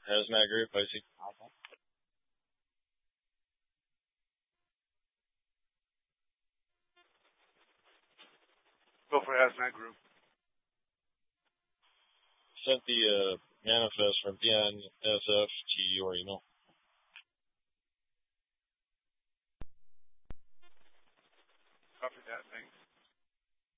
Hazmat Group, I see. Okay. Go for Hazmat Group. Sent the manifest from BNSF to your email. Copy that, thanks.